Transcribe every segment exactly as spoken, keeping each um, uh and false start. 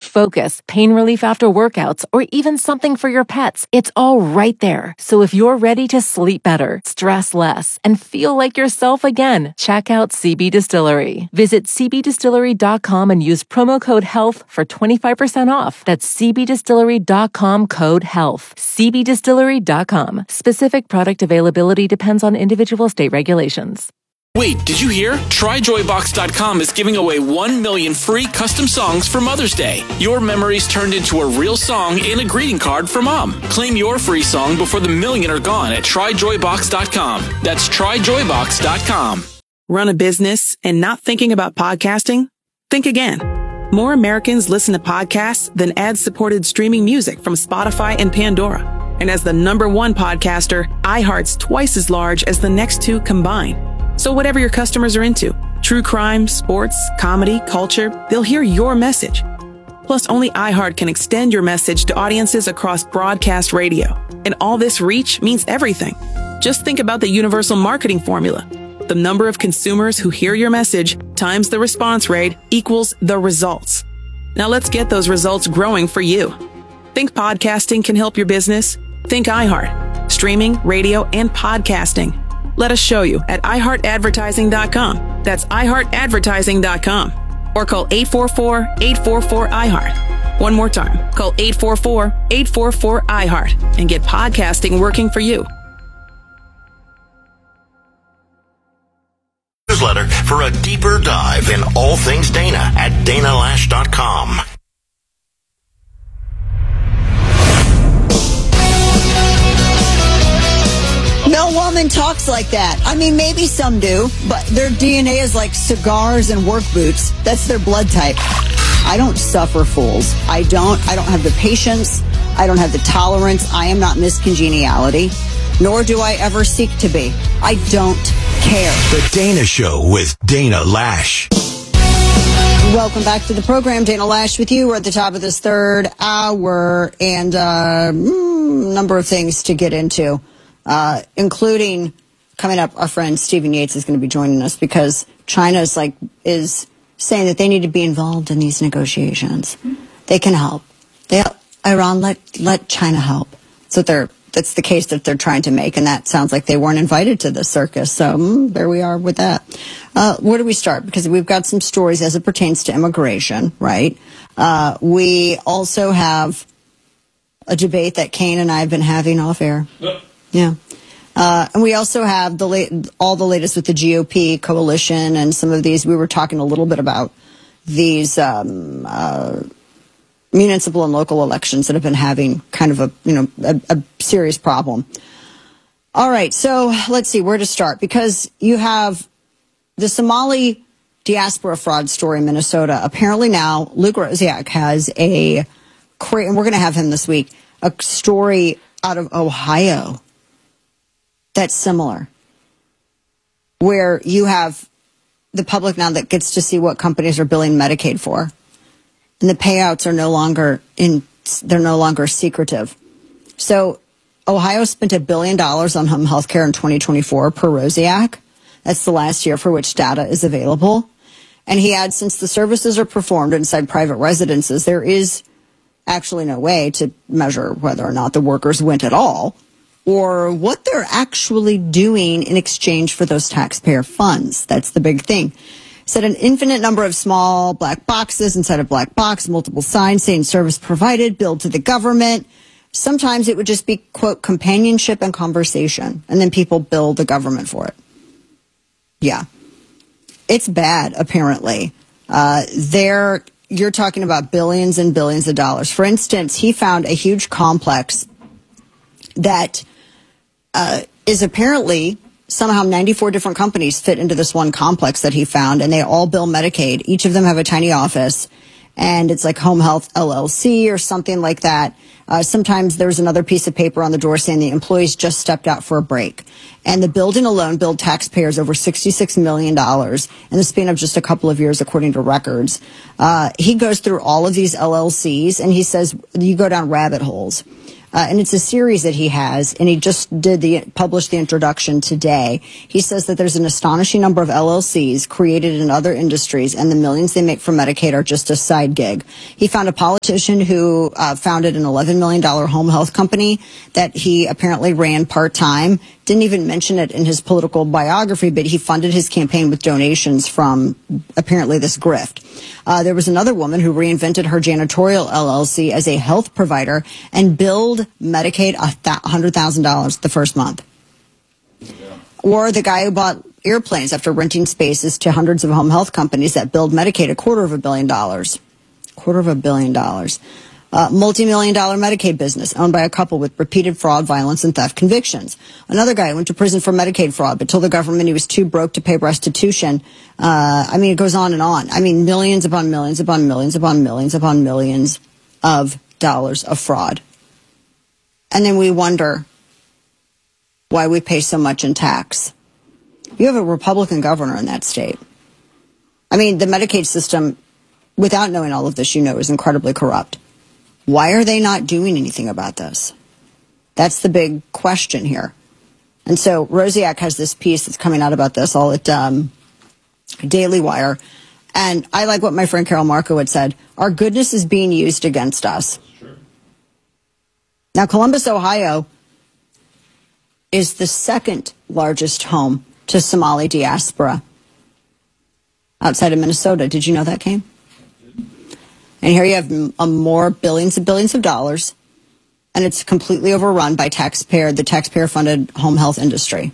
focus, pain relief after workouts, or even something for your pets. It's all right there. So if you're ready to sleep better, stress less, and feel like yourself again, check out C B Distillery. Visit c b distillery dot com and use promo code HEALTH for twenty-five percent off. That's c b distillery dot com code HEALTH. c b distillery dot com. Specific product availability depends on individual state regulations. Wait, did you hear? Try joy box dot com is giving away one million free custom songs for Mother's Day. Your memories turned into a real song in a greeting card for Mom. Claim your free song before the million are gone at try joy box dot com. That's try joy box dot com. Run a business and not thinking about podcasting? Think again. More Americans listen to podcasts than ad-supported streaming music from Spotify and Pandora. And as the number one podcaster, iHeart's twice as large as the next two combined. So whatever your customers are into, true crime, sports, comedy, culture, they'll hear your message. Plus, only iHeart can extend your message to audiences across broadcast radio. And all this reach means everything. Just think about the universal marketing formula. The number of consumers who hear your message times the response rate equals the results. Now let's get those results growing for you. Think podcasting can help your business? Think iHeart. Streaming, radio, and podcasting. Let us show you at i heart advertising dot com. That's i heart advertising dot com. Or call eight four four, eight four four, I heart. One more time. Call eight four four, eight four four, I heart and get podcasting working for you. Newsletter for a deeper dive in all things Dana at dana lash dot com. No woman talks like that. I mean, maybe some do, but their D N A is like cigars and work boots. That's their blood type. I don't suffer fools. I don't. I don't have the patience. I don't have the tolerance. I am not Miss Congeniality, nor do I ever seek to be. I don't care. The Dana Show with Dana Lash. Welcome back to the program. Dana Lash with you. We're at the top of this third hour, and a uh, mm, number of things to get into. Uh, including coming up, our friend Stephen Yates is going to be joining us because China is like is saying that they need to be involved in these negotiations. They can help. They Iran let let China help. So they're that's the case that they're trying to make, and that sounds like they weren't invited to the circus. So mm, there we are with that. Uh, where do we start? Because we've got some stories as it pertains to immigration, right? Uh, we also have a debate that Kane and I have been having off air. Yep. Yeah. Uh, and we also have the late, all the latest with the G O P coalition and some of these. We were talking a little bit about these um, uh, municipal and local elections that have been having kind of a, you know, a, a serious problem. All right. So let's see where to start, because you have the Somali diaspora fraud story in Minnesota. Apparently now Luke Rosiak has a, and we're going to have him this week, a story out of Ohio that's similar, where you have the public now that gets to see what companies are billing Medicaid for, and the payouts are no longer in, they're no longer secretive. So Ohio spent a billion dollars on home health care in twenty twenty-four per Rosiak. That's the last year for which data is available. And he adds, since the services are performed inside private residences, there is actually no way to measure whether or not the workers went at all, or what they're actually doing in exchange for those taxpayer funds. That's the big thing. Said an infinite number of small black boxes inside a black box, multiple signs saying service provided, billed to the government. Sometimes it would just be, quote, companionship and conversation, and then people bill the government for it. Yeah. It's bad, apparently. Uh, they're, you're talking about billions and billions of dollars. For instance, he found a huge complex that uh, is apparently somehow ninety-four different companies fit into this one complex that he found, and they all bill Medicaid. Each of them have a tiny office, and it's like Home Health L L C or something like that. Uh, sometimes there's another piece of paper on the door saying the employees just stepped out for a break. And the building alone billed taxpayers over sixty-six million dollars in the span of just a couple of years, according to records. Uh, he goes through all of these L L Cs, and he says you go down rabbit holes. Uh, and it's a series that he has, and he just did the published the introduction today. He says that there's an astonishing number of L L Cs created in other industries, and the millions they make from Medicaid are just a side gig. He found a politician who uh, founded an eleven million dollars home health company that he apparently ran part-time. Didn't even mention it in his political biography, but he funded his campaign with donations from apparently this grift. Uh, there was another woman who reinvented her janitorial L L C as a health provider and billed Medicaid one hundred thousand dollars the first month. Yeah. Or the guy who bought airplanes after renting spaces to hundreds of home health companies that billed Medicaid a quarter of a billion dollars. Quarter of a billion dollars. Uh, multi-million dollar Medicaid business owned by a couple with repeated fraud, violence, and theft convictions. Another guy went to prison for Medicaid fraud, but told the government he was too broke to pay restitution. Uh, I mean, it goes on and on. I mean, millions upon millions upon millions upon millions upon millions of dollars of fraud. And then we wonder why we pay so much in tax. You have a Republican governor in that state. I mean, the Medicaid system, without knowing all of this, you know, is incredibly corrupt. Why are they not doing anything about this? That's the big question here. And so Rosiak has this piece that's coming out about this all at um, Daily Wire. And I like what my friend Carol Markowitz said. Our goodness is being used against us. Sure. Now, Columbus, Ohio is the second largest home to Somali diaspora outside of Minnesota. Did you know that, Kane? And here you have a more billions and billions of dollars, and it's completely overrun by taxpayer, the taxpayer-funded home health industry.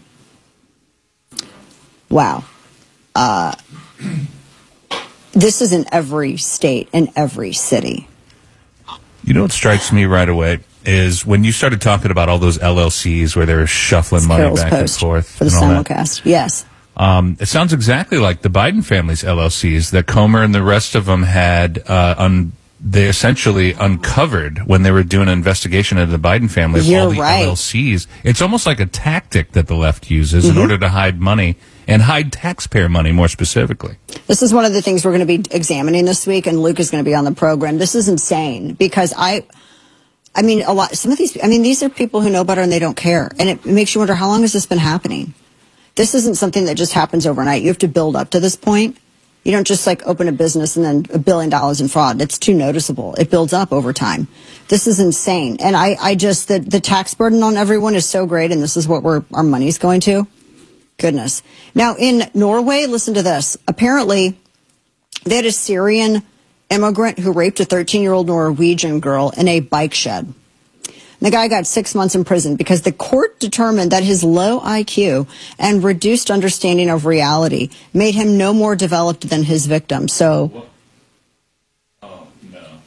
Wow. Uh, this is in every state, in every city. You know what strikes me right away is when you started talking about all those L L Cs where they were shuffling it's money Carol's back post and forth. for the simulcast, yes. Um, it sounds exactly like the Biden family's L L Cs that Comer and the rest of them had, uh, un- they essentially uncovered when they were doing an investigation into the Biden family of You're all the right. L L Cs. It's almost like a tactic that the left uses mm-hmm. in order to hide money and hide taxpayer money more specifically. This is one of the things we're going to be examining this week, and Luke is going to be on the program. This is insane because I, I mean, a lot, some of these, I mean, these are people who know better and they don't care. And it makes you wonder, how long has this been happening? This isn't something that just happens overnight. You have to build up to this point. You don't just like open a business and then a billion dollars in fraud. It's too noticeable. It builds up over time. This is insane. And I, I just, the, the tax burden on everyone is so great, and this is what we're, our money's going to. Goodness. Now in Norway, listen to this. Apparently they had a Syrian immigrant who raped a thirteen-year-old Norwegian girl in a bike shed. The guy got six months in prison because the court determined that his low I Q and reduced understanding of reality made him no more developed than his victim. So, oh, no, no.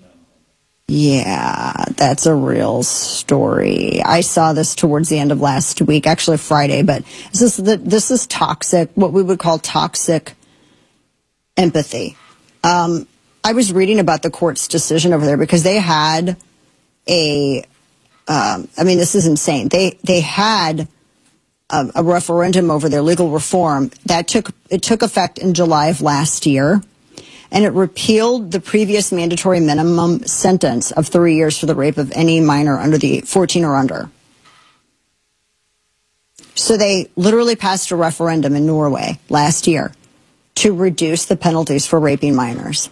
Yeah, that's a real story. I saw this towards the end of last week, actually Friday, but this is, the, this is toxic, what we would call toxic empathy. Um, I was reading about the court's decision over there because they had a... Um, I mean, this is insane. They they had a, a referendum over their legal reform that took it took effect in July of last year, and it repealed the previous mandatory minimum sentence of three years for the rape of any minor under the fourteen or under. So they literally passed a referendum in Norway last year to reduce the penalties for raping minors.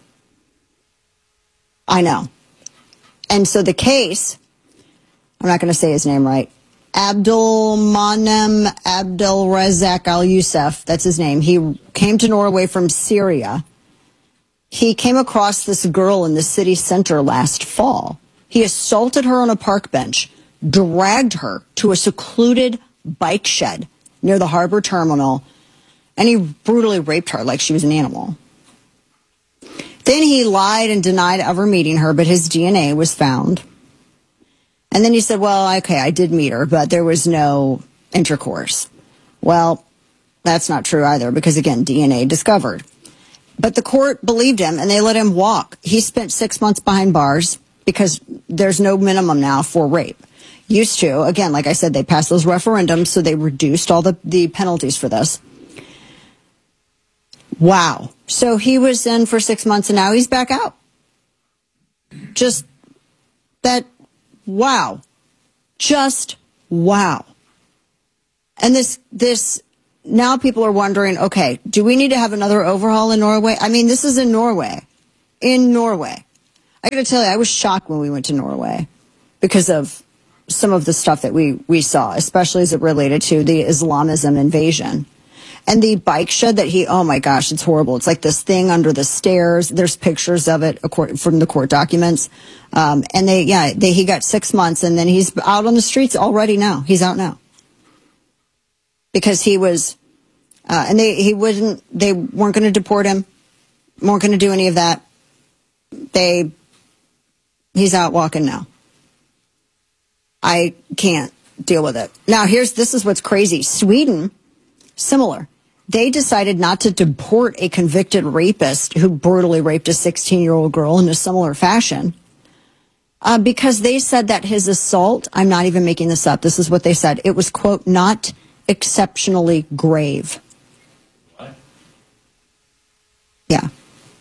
I know. And so the case, I'm not going to say his name right, Abdulmanem Abdelrazak Al-Youssef, that's his name. He came to Norway from Syria. He came across this girl in the city center last fall. He assaulted her on a park bench, dragged her to a secluded bike shed near the harbor terminal, and he brutally raped her like she was an animal. Then he lied and denied ever meeting her, but his D N A was found. And then he said, well, okay, I did meet her, but there was no intercourse. Well, that's not true either because, again, D N A discovered. But the court believed him, and they let him walk. He spent six months behind bars because there's no minimum now for rape. Used to, again, like I said, they passed those referendums, so they reduced all the, the penalties for this. Wow. So he was in for six months, and now he's back out. Just that... wow. Just wow. And this, this, now people are wondering, okay, do we need to have another overhaul in Norway? I mean, this is in Norway. In Norway. I got to tell you, I was shocked when we went to Norway because of some of the stuff that we, we saw, especially as it related to the Islamism invasion. And the bike shed that he, oh my gosh, it's horrible. It's like this thing under the stairs. There's pictures of it from the court documents. Um, and they, yeah, they, he got six months and then he's out on the streets already now. He's out now. Because he was, uh, and they, he wouldn't, they weren't going to deport him, weren't going to do any of that. They, he's out walking now. I can't deal with it. Now, here's, this is what's crazy. Sweden, similar. They decided not to deport a convicted rapist who brutally raped a sixteen-year-old girl in a similar fashion uh, because they said that his assault, I'm not even making this up, this is what they said, it was, quote, not exceptionally grave. What? Yeah.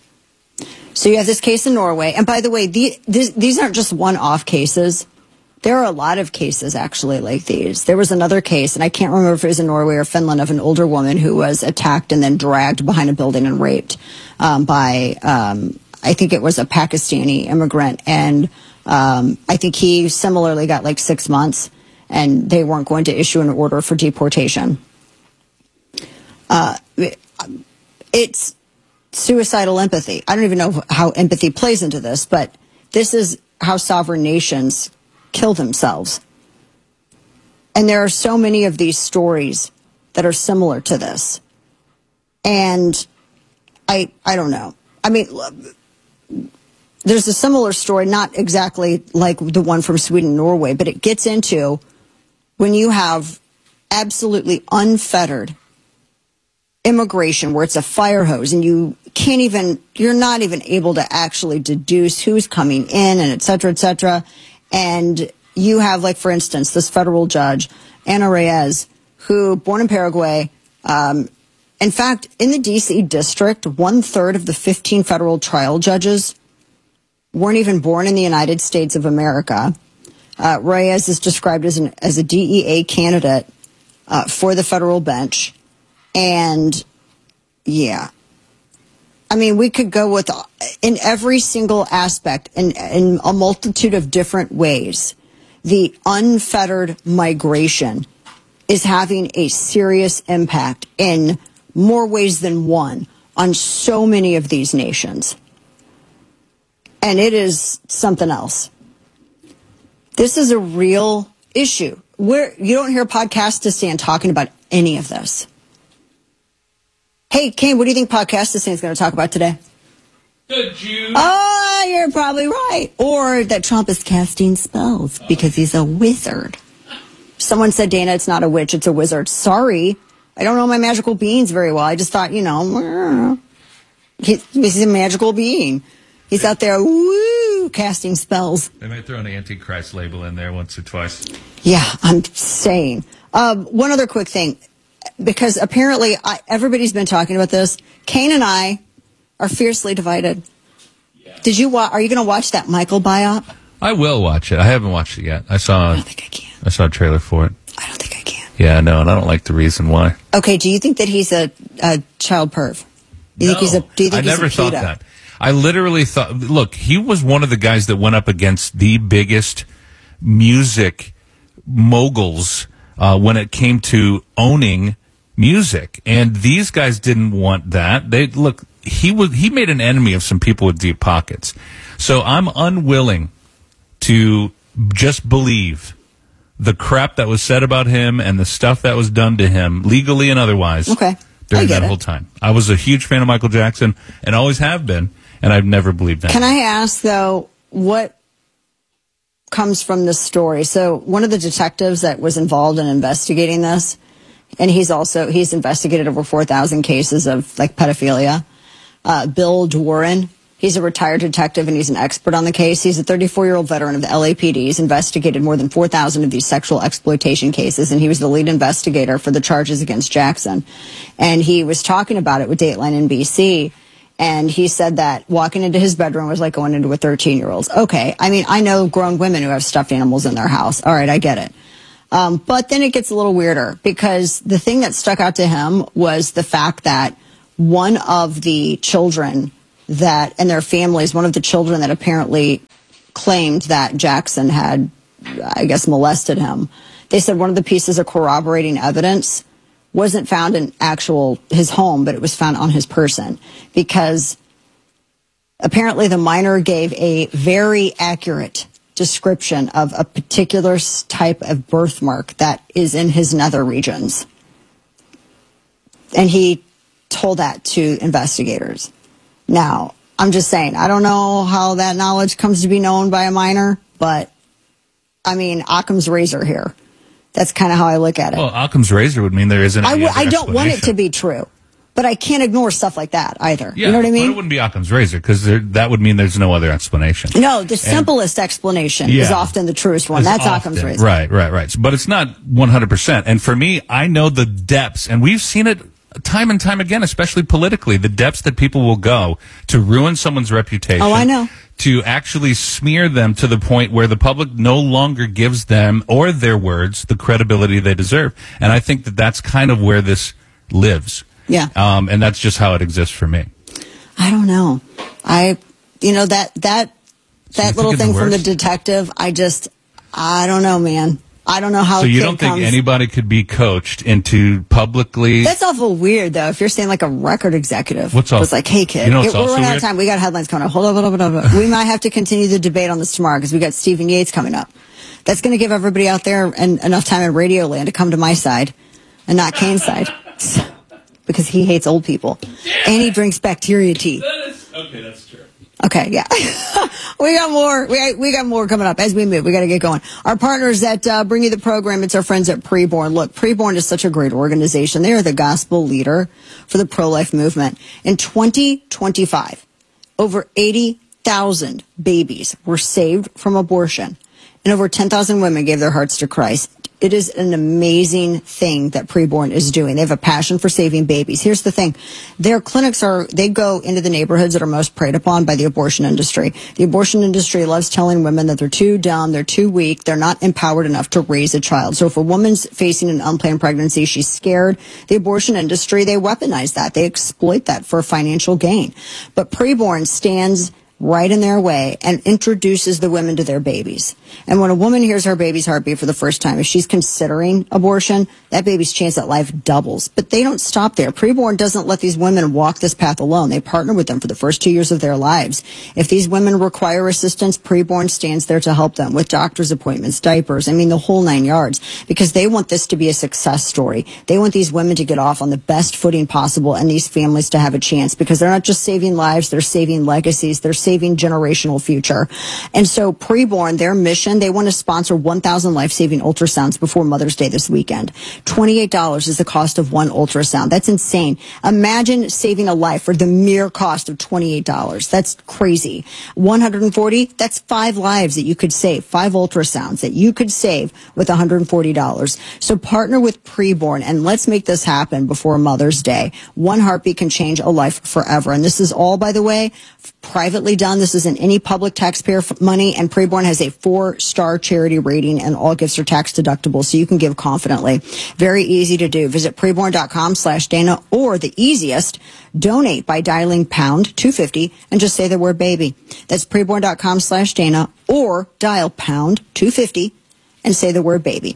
So you have this case in Norway. And by the way, the, these, these aren't just one-off cases. There are a lot of cases, actually, like these. There was another case, and I can't remember if it was in Norway or Finland, of an older woman who was attacked and then dragged behind a building and raped um, by, um, I think it was a Pakistani immigrant. And um, I think he similarly got like six months, and they weren't going to issue an order for deportation. Uh, it's suicidal empathy. I don't even know how empathy plays into this, but this is how sovereign nations kill themselves. And there are so many of these stories that are similar to this. And I I don't know. I mean, there's a similar story, not exactly like the one from Sweden and Norway, but it gets into when you have absolutely unfettered immigration where it's a fire hose and you can't even, you're not even able to actually deduce who's coming in and et cetera, et cetera. And you have, like, for instance, this federal judge, Ana Reyes, who, born in Paraguay, um, in fact, in the D C district, one third of the fifteen federal trial judges weren't even born in the United States of America. Uh, Reyes is described as an as a D E A candidate uh, for the federal bench. And, yeah. I mean, we could go with, in every single aspect, in, in a multitude of different ways, the unfettered migration is having a serious impact in more ways than one on so many of these nations. And it is something else. This is a real issue. Where you don't hear Podcastistan talking about any of this. Hey, Kane, what do you think Podcastistan is going to talk about today? The Jews. Oh, you're probably right. Or that Trump is casting spells because he's a wizard. Someone said, Dana, it's not a witch, it's a wizard. Sorry, I don't know my magical beings very well. I just thought, you know, he's a magical being. He's out there, woo, casting spells. They might throw an Antichrist label in there once or twice. Yeah, I'm saying. Um, one other quick thing. Because apparently I, everybody's been talking about this. Kane and I are fiercely divided. Yeah. Did you wa- Are you going to watch that Michael biop? I will watch it. I haven't watched it yet. I saw. I don't think I can. I saw a trailer for it. I don't think I can. Yeah, no, and I don't like the reason why. Okay, do you think that he's a, a child perv? Do you no, think he's a? Do you think I he's never a thought pedo? that. I literally thought. Look, he was one of the guys that went up against the biggest music moguls uh, when it came to owning music, and these guys didn't want that. They look. He was. He made an enemy of some people with deep pockets. So I'm unwilling to just believe the crap that was said about him and the stuff that was done to him, legally and otherwise. Okay, during I get that it. whole time, I was a huge fan of Michael Jackson and always have been, and I've never believed that. Can I ask though, what comes from this story? So one of the detectives that was involved in investigating this. And he's also, he's investigated over four thousand cases of, like, pedophilia. Uh, Bill Dworin, he's a retired detective and he's an expert on the case. He's a thirty-four-year-old veteran of the L A P D. He's investigated more than four thousand of these sexual exploitation cases, and he was the lead investigator for the charges against Jackson. And he was talking about it with Dateline N B C, And he said that walking into his bedroom was like going into a thirteen-year-old's. Okay, I mean, I know grown women who have stuffed animals in their house. All right, I get it. Um, but then it gets a little weirder because the thing that stuck out to him was the fact that one of the children that, and their families, one of the children that apparently claimed that Jackson had, I guess, molested him. They said one of the pieces of corroborating evidence wasn't found in actual his home, but it was found on his person because apparently the minor gave a very accurate description of a particular type of birthmark that is in his nether regions. And he told that to investigators. Now, I'm just saying, I don't know how that knowledge comes to be known by a minor, but I mean, Occam's razor here. That's kind of how I look at it. Well, Occam's razor would mean there isn't I, any w- I don't want it explanation. to be true, but I can't ignore stuff like that either. Yeah, you know what I mean? But it wouldn't be Occam's razor because that would mean there's no other explanation. No, the simplest and, explanation yeah, is often the truest one. That's often, Occam's razor. Right, right, right. But it's not one hundred percent. And for me, I know the depths, and we've seen it time and time again, especially politically, the depths that people will go to ruin someone's reputation. Oh, I know. To actually smear them to the point where the public no longer gives them or their words the credibility they deserve. And I think that that's kind of where this lives. Yeah. Um, and that's just how it exists for me. I don't know. I, you know, that, that, So that little thing from the detective, I just, I don't know, man. I don't know how. So a you kid don't think comes. anybody could be coached into publicly? That's awful weird, though. If you're saying like a record executive, What's awful? was like, "Hey, kid, You know what's we're also running out of weird? time. We got headlines coming up. Hold up, hold up, hold up. We might have to continue the debate on this tomorrow because we got Stephen Yates coming up. That's going to give everybody out there and enough time in Radio Land to come to my side and not Kane's side because he hates old people and he drinks bacteria tea. That is, okay, that's true. Okay, yeah. we got more. We, we got more coming up as we move. We got to get going. Our partners that uh, bring you the program, it's our friends at Preborn. Look, Preborn is such a great organization. They are the gospel leader for the pro-life movement. In twenty twenty-five, over eighty thousand babies were saved from abortion, and over ten thousand women gave their hearts to Christ. It is an amazing thing that Preborn is doing. They have a passion for saving babies. Here's the thing. Their clinics are, they go into the neighborhoods that are most preyed upon by the abortion industry. The abortion industry loves telling women that they're too dumb, they're too weak, they're not empowered enough to raise a child. So if a woman's facing an unplanned pregnancy, she's scared. The abortion industry, they weaponize that. They exploit that for financial gain. But Preborn stands right in their way and introduces the women to their babies. And when a woman hears her baby's heartbeat for the first time, if she's considering abortion, that baby's chance at life doubles. But they don't stop there. Preborn doesn't let these women walk this path alone. They partner with them for the first two years of their lives. If these women require assistance, Preborn stands there to help them with doctor's appointments, diapers, I mean the whole nine yards, because they want this to be a success story. They want these women to get off on the best footing possible and these families to have a chance because they're not just saving lives, they're saving legacies, they're saving saving generational future. And so Preborn, their mission, they want to sponsor one thousand life-saving ultrasounds before Mother's Day this weekend. twenty-eight dollars is the cost of one ultrasound. That's insane. Imagine saving a life for the mere cost of twenty-eight dollars. That's crazy. one hundred forty dollars, that's five lives that you could save, five ultrasounds that you could save with one hundred forty dollars. So partner with Preborn and let's make this happen before Mother's Day. One heartbeat can change a life forever. And this is all, by the way, privately done. This isn't any public taxpayer money, and Preborn has a four-star charity rating, and all gifts are tax deductible, so you can give confidently. Very easy to do. Visit preborn.com slash Dana, or the easiest, donate by dialing pound two fifty and just say the word baby. That's preborn.com slash Dana, or dial pound two fifty and say the word baby.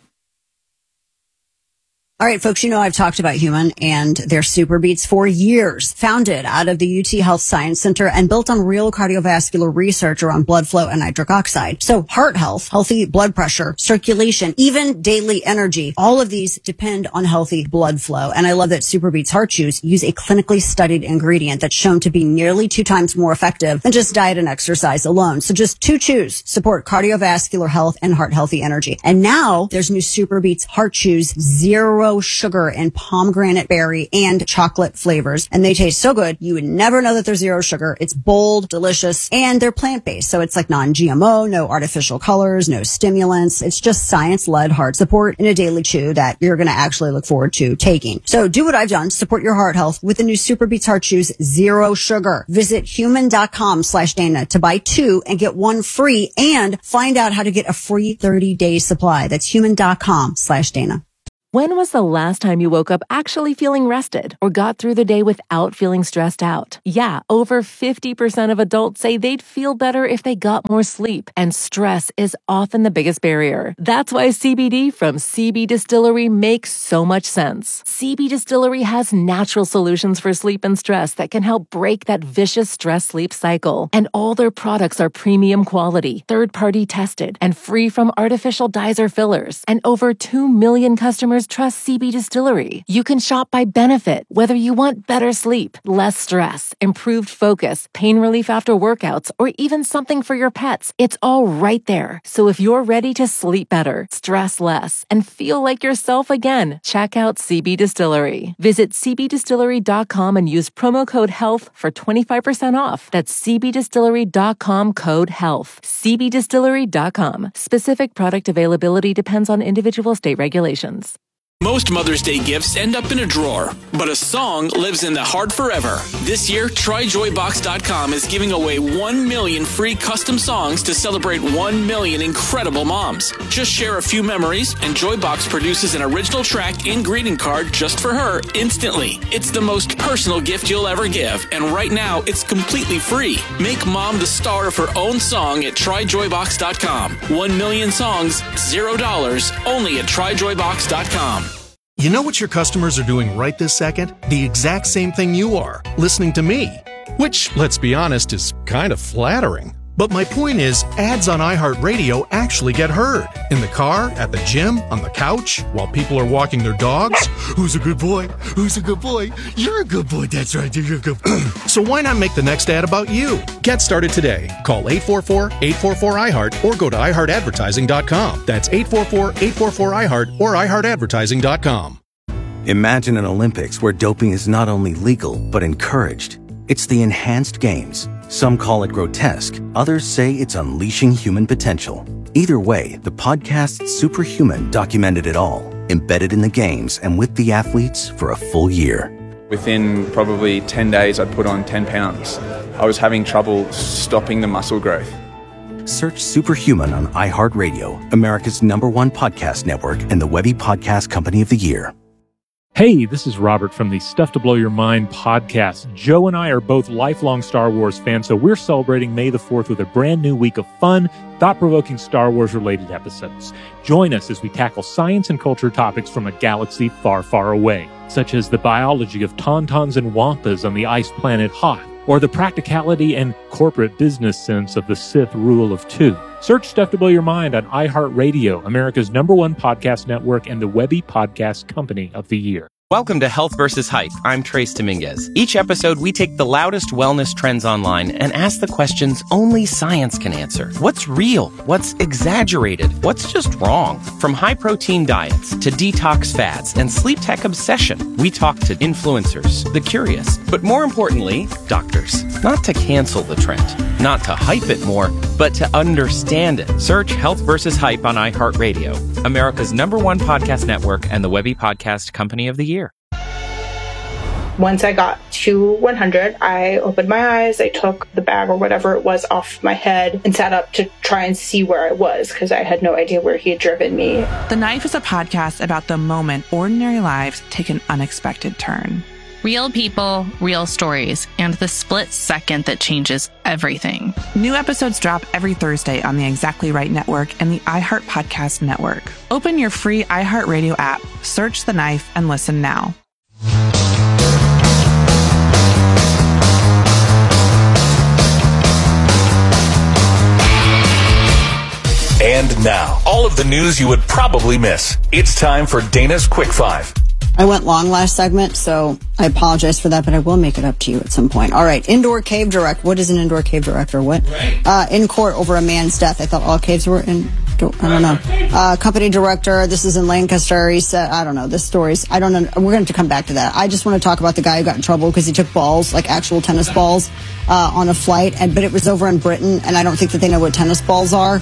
All right, folks, you know I've talked about Human and their Super Beats for years. Founded out of the U T Health Science Center and built on real cardiovascular research around blood flow and nitric oxide. So heart health, healthy blood pressure, circulation, even daily energy, all of these depend on healthy blood flow. And I love that Super Beats Heart Chews use a clinically studied ingredient that's shown to be nearly two times more effective than just diet and exercise alone. So just two chews support cardiovascular health and heart healthy energy. And now there's new Super Beats Heart Chews Zero zero sugar and pomegranate berry and chocolate flavors. And they taste so good, you would never know that they're zero sugar. It's bold, delicious, and they're plant-based. So it's like non-G M O, no artificial colors, no stimulants. It's just science-led heart support in a daily chew that you're going to actually look forward to taking. So do what I've done. Support your heart health with the new Superbeats Heart Chews Zero Sugar. Visit human.com slash Dana to buy two and get one free and find out how to get a free thirty-day supply. That's human.com slash Dana. When was the last time you woke up actually feeling rested or got through the day without feeling stressed out? Yeah, over fifty percent of adults say they'd feel better if they got more sleep, and stress is often the biggest barrier. That's why C B D from C B Distillery makes so much sense. C B Distillery has natural solutions for sleep and stress that can help break that vicious stress-sleep cycle. And all their products are premium quality, third-party tested, and free from artificial dyes or fillers. And over two million customers trust C B Distillery. You can shop by benefit, whether you want better sleep, less stress, improved focus, pain relief after workouts, or even something for your pets. It's all right there. So if you're ready to sleep better, stress less, and feel like yourself again, check out C B Distillery. Visit c b distillery dot com and use promo code HEALTH for twenty-five percent off. That's c b distillery dot com code HEALTH. c b distillery dot com. Specific product availability depends on individual state regulations. Most Mother's Day gifts end up in a drawer, but a song lives in the heart forever. This year, try joy box dot com is giving away one million free custom songs to celebrate one million incredible moms. Just share a few memories, and Joybox produces an original track and greeting card just for her instantly. It's the most personal gift you'll ever give, and right now, it's completely free. Make mom the star of her own song at try joy box dot com. One million songs, zero dollars, only at try joy box dot com. You know what your customers are doing right this second? The exact same thing you are, listening to me. Which, let's be honest, is kind of flattering. But my point is, ads on iHeartRadio actually get heard. In the car, at the gym, on the couch, while people are walking their dogs. Who's a good boy? Who's a good boy? You're a good boy, that's right, you're a good boy. So why not make the next ad about you? Get started today. Call eight four four, eight four four, I heart or go to i heart advertising dot com. That's eight four four, eight four four, I heart or i heart advertising dot com. Imagine an Olympics where doping is not only legal, but encouraged. It's the enhanced games. Some call it grotesque. Others say it's unleashing human potential. Either way, the podcast Superhuman documented it all, embedded in the games and with the athletes for a full year. Within probably ten days, I'd put on ten pounds. I was having trouble stopping the muscle growth. Search Superhuman on iHeartRadio, America's number one podcast network and the Webby Podcast Company of the Year. Hey, this is Robert from the Stuff to Blow Your Mind podcast. Joe and I are both lifelong Star Wars fans, so we're celebrating May the fourth with a brand new week of fun, thought-provoking Star Wars-related episodes. Join us as we tackle science and culture topics from a galaxy far, far away, such as the biology of tauntauns and wampas on the ice planet Hoth, or the practicality and corporate business sense of the Sith rule of two. Search Stuff to Blow Your Mind on iHeartRadio, America's number one podcast network and the Webby Podcast Company of the Year. Welcome to Health versus Hype. I'm Trace Dominguez. Each episode, we take the loudest wellness trends online and ask the questions only science can answer. What's real? What's exaggerated? What's just wrong? From high-protein diets to detox fads and sleep tech obsession, we talk to influencers, the curious, but more importantly, doctors. Not to cancel the trend, not to hype it more, but to understand it. Search Health versus Hype on iHeartRadio, America's number one podcast network and the Webby Podcast Company of the Year. Once I got to one hundred, I opened my eyes, I took the bag or whatever it was off my head and sat up to try and see where I was because I had no idea where he had driven me. The Knife is a podcast about the moment ordinary lives take an unexpected turn. Real people, real stories, and the split second that changes everything. New episodes drop every Thursday on the Exactly Right Network and the iHeart Podcast Network. Open your free iHeartRadio app, search The Knife, and listen now. And now, all of the news you would probably miss. It's time for Dana's Quick Five. I went long last segment, so I apologize for that, but I will make it up to you at some point. All right, indoor cave direct. What is an indoor cave direct or what? Right. Uh, in court over a man's death. I thought all caves were in Don't, I don't know. Uh, company director, this is in Lancaster. He said, I don't know, this story's, I don't know. We're going to come back to that. I just want to talk about the guy who got in trouble because he took balls, like actual tennis balls, uh, on a flight. And But it was over in Britain, and I don't think that they know what tennis balls are.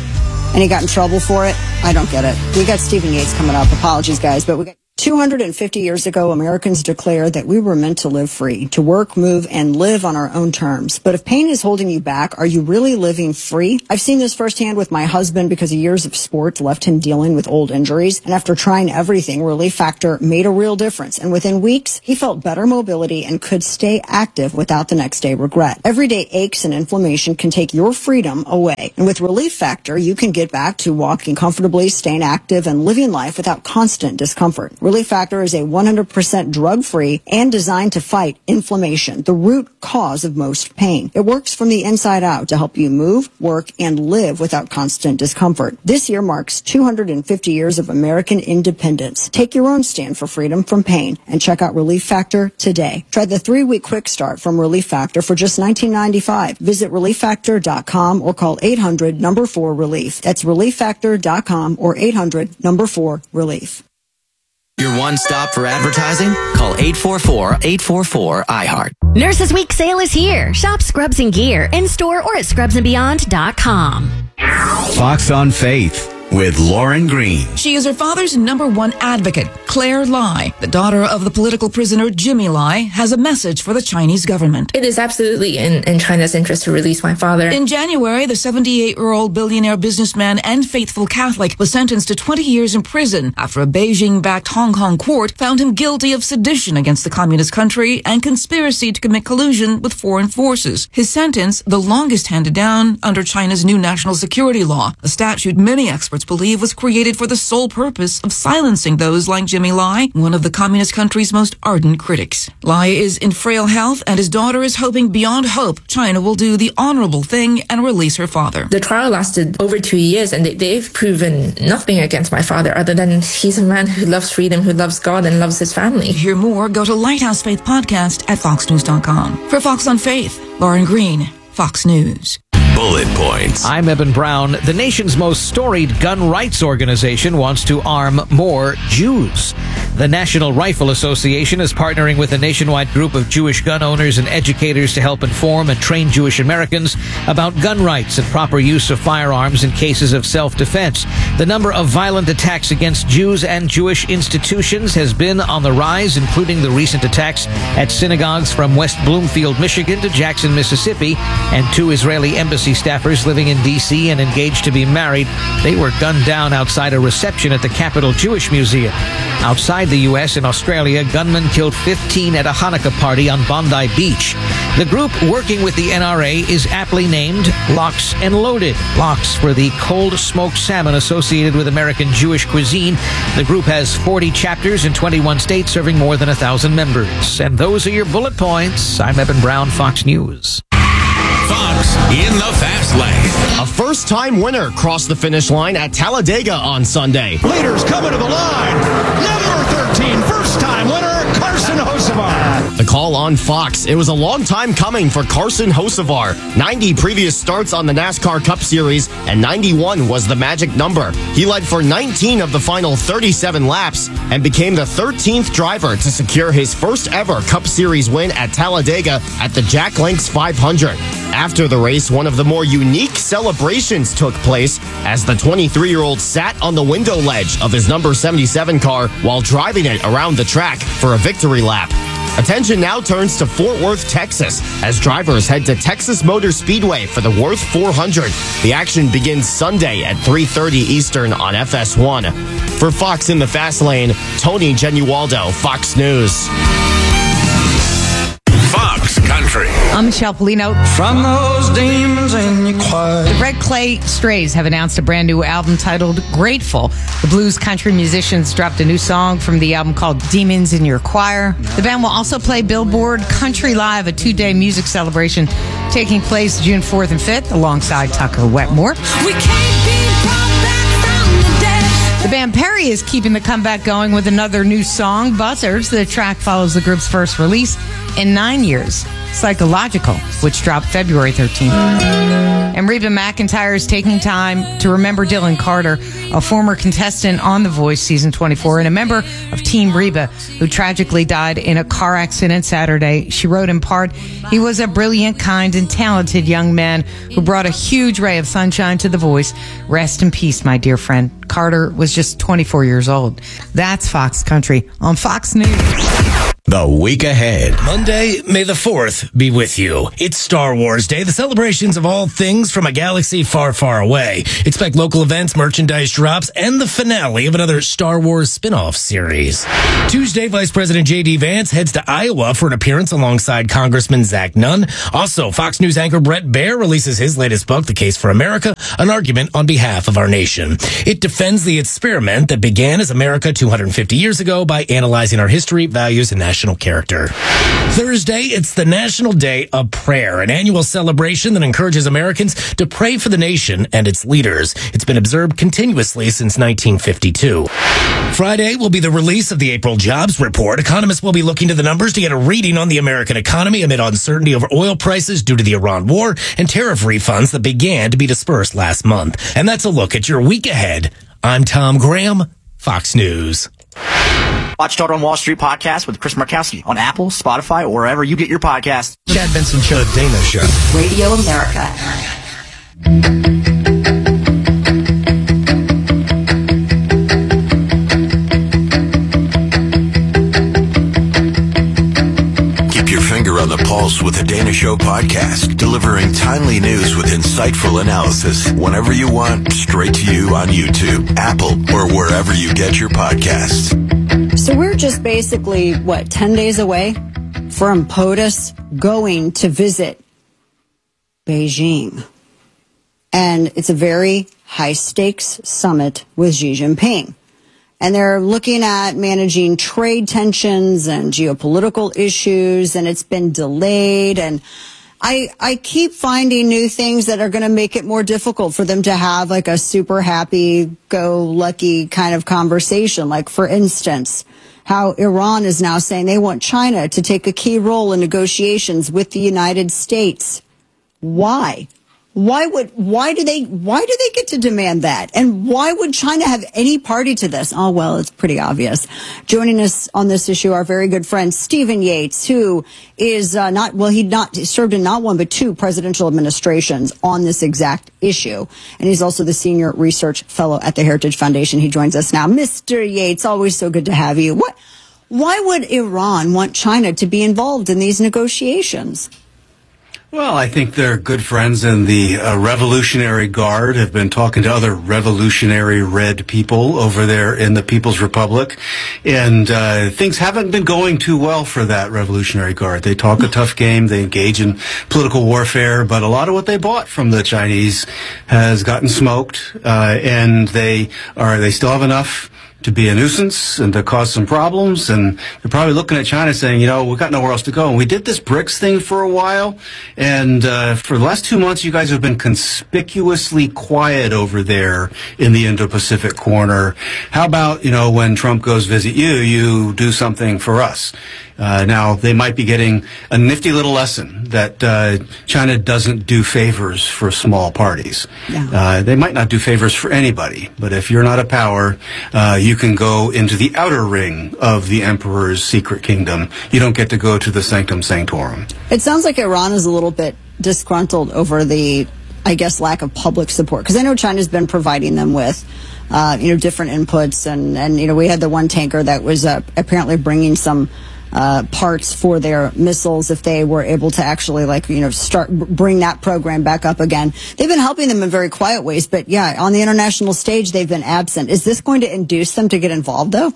And he got in trouble for it. I don't get it. We got Stephen Yates coming up. Apologies, guys, but we got... two hundred fifty years ago, Americans declared that we were meant to live free, to work, move, and live on our own terms. But if pain is holding you back, are you really living free? I've seen this firsthand with my husband because years of sports left him dealing with old injuries. And after trying everything, Relief Factor made a real difference. And within weeks, he felt better mobility and could stay active without the next day regret. Everyday aches and inflammation can take your freedom away. And with Relief Factor, you can get back to walking comfortably, staying active, and living life without constant discomfort. Relief Factor is a one hundred percent drug-free and designed to fight inflammation, the root cause of most pain. It works from the inside out to help you move, work, and live without constant discomfort. This year marks two hundred fifty years of American independence. Take your own stand for freedom from pain and check out Relief Factor today. Try the three-week quick start from Relief Factor for just nineteen ninety-five dollars. Visit relief factor dot com or call eight hundred number four relief. That's relief factor dot com or eight hundred number four relief. Your one stop for advertising? Call eight four four, eight four four, I heart. Nurses Week sale is here. Shop Scrubs and Gear in store or at scrubs and beyond dot com. Fox on Faith with Lauren Green. She is her father's number one advocate. Claire Lai, the daughter of the political prisoner Jimmy Lai, has a message for the Chinese government. It is absolutely in, in China's interest to release my father. In January, the seventy-eight-year-old billionaire businessman and faithful Catholic was sentenced to twenty years in prison after a Beijing-backed Hong Kong court found him guilty of sedition against the communist country and conspiracy to commit collusion with foreign forces. His sentence, the longest handed down under China's new national security law, a statute many experts believe was created for the sole purpose of silencing those like Jimmy Lai, one of the communist country's most ardent critics. Lai is in frail health, and his daughter is hoping beyond hope China will do the honorable thing and release her father. The trial lasted over two years, and they, they've proven nothing against my father other than he's a man who loves freedom, who loves God, and loves his family. To hear more, go to Lighthouse Faith Podcast at fox news dot com. For Fox on Faith, Lauren Green, Fox News. Bullet Points. I'm Eben Brown. The nation's most storied gun rights organization wants to arm more Jews. The National Rifle Association is partnering with a nationwide group of Jewish gun owners and educators to help inform and train Jewish Americans about gun rights and proper use of firearms in cases of self-defense. The number of violent attacks against Jews and Jewish institutions has been on the rise, including the recent attacks at synagogues from West Bloomfield, Michigan to Jackson, Mississippi, and two Israeli embassy staffers living in D C and engaged to be married. They were gunned down outside a reception at the Capitol Jewish Museum. Outside the U S and Australia, gunmen killed fifteen at a Hanukkah party on Bondi Beach. The group working with the N R A is aptly named Locks and Loaded. Locks for the cold smoked salmon associated with American Jewish cuisine. The group has forty chapters in twenty-one states, serving more than a thousand members. And those are your bullet points. I'm Eben Brown, Fox News. Fox in the Fast Lane. A first-time winner crossed the finish line at Talladega on Sunday. Leaders coming to the line. Number thirteen, first-time winner, Carson Hocevar. The call on Fox. It was a long time coming for Carson Hocevar. ninety previous starts on the NASCAR Cup Series, and ninety-one was the magic number. He led for nineteen of the final thirty-seven laps and became the thirteenth driver to secure his first ever Cup Series win at Talladega at the Jack Links five hundred. After the race, one of the more unique celebrations took place as the twenty-three-year-old sat on the window ledge of his number seventy-seven car while driving it around the track for a victory lap. Attention now turns to Fort Worth, Texas, as drivers head to Texas Motor Speedway for the Worth four hundred. The action begins Sunday at three thirty Eastern on F S one. For Fox in the Fast Lane, Tony Genualdo, Fox News. Fox Country. I'm Michelle Polino. From those demons in your choir. The Red Clay Strays have announced a brand new album titled Grateful. The blues country musicians dropped a new song from the album called Demons in Your Choir. The band will also play Billboard Country Live, a two-day music celebration taking place June fourth and fifth alongside Tucker Wetmore. We can't be brought back from the dead. The band Perry is keeping the comeback going with another new song, Buzzards. The track follows the group's first release in nine years. Psychological, which dropped February thirteenth. And Reba McEntire is taking time to remember Dylan Carter, a former contestant on The Voice season twenty-four and a member of Team Reba, who tragically died in a car accident Saturday. She wrote in part, "He was a brilliant, kind, and talented young man who brought a huge ray of sunshine to The Voice. Rest in peace, my dear friend." Carter was just twenty-four years old. That's Fox Country on Fox News. The week ahead. Monday, May the fourth be with you. It's Star Wars Day, the celebrations of all things from a galaxy far, far away. Expect local events, merchandise drops, and the finale of another Star Wars spin-off series. Tuesday, Vice President J D. Vance heads to Iowa for an appearance alongside Congressman Zach Nunn. Also, Fox News anchor Brett Baer releases his latest book, The Case for America, an argument on behalf of our nation. It defends the experiment that began as America two hundred fifty years ago by analyzing our history, values, and national character. Thursday, it's the National Day of Prayer, an annual celebration that encourages Americans to pray for the nation and its leaders. It's been observed continuously since nineteen fifty-two. Friday will be the release of the April jobs report. Economists will be looking to the numbers to get a reading on the American economy amid uncertainty over oil prices due to the Iran war and tariff refunds that began to be dispersed last month. And that's a look at your week ahead. I'm Tom Graham, Fox News. Watch Total on Wall Street podcast with Chris Markowski on Apple, Spotify, or wherever you get your podcasts. Chad Benson Show. The Dana Show. Radio America. Keep your finger on the pulse with the Dana Show podcast, delivering timely news with insightful analysis whenever you want, straight to you on YouTube, Apple, or wherever you get your podcasts. So we're just basically, what, ten days away from POTUS going to visit Beijing. And it's a very high-stakes summit with Xi Jinping. And they're looking at managing trade tensions and geopolitical issues, and it's been delayed. And I, I keep finding new things that are going to make it more difficult for them to have like a super happy-go-lucky kind of conversation. Like, for instance, how Iran is now saying they want China to take a key role in negotiations with the United States. Why? Why would, why do they, why do they get to demand that? And why would China have any party to this? Oh, well, it's pretty obvious. Joining us on this issue, our very good friend, Stephen Yates, who is uh, not, well, he not served in not one, but two presidential administrations on this exact issue. And he's also the senior research fellow at the Heritage Foundation. He joins us now. Mister Yates, always so good to have you. What, why would Iran want China to be involved in these negotiations? Well, I think they're good friends, and the uh, Revolutionary Guard have been talking to other revolutionary red people over there in the People's Republic, and uh, things haven't been going too well for that Revolutionary Guard. They talk a tough game, they engage in political warfare, but a lot of what they bought from the Chinese has gotten smoked, uh, and they are they still have enough to be a nuisance and to cause some problems, and they're probably looking at China saying, you know, we've got nowhere else to go. And we did this BRICS thing for a while, and uh, for the last two months, you guys have been conspicuously quiet over there in the Indo-Pacific corner. How about, you know, when Trump goes visit you, you do something for us? Uh, now, they might be getting a nifty little lesson that uh, China doesn't do favors for small parties. Yeah. Uh, they might not do favors for anybody, but if you're not a power, uh, you can go into the outer ring of the emperor's secret kingdom. You don't get to go to the sanctum sanctorum. It sounds like Iran is a little bit disgruntled over the, I guess, lack of public support, because I know China's been providing them with uh, you know, different inputs, and, and, you know, we had the one tanker that was uh, apparently bringing some Uh, parts for their missiles if they were able to actually, like, you know, start bring that program back up again. They've been helping them in very quiet ways, but yeah, on the international stage, they've been absent. Is this going to induce them to get involved, though?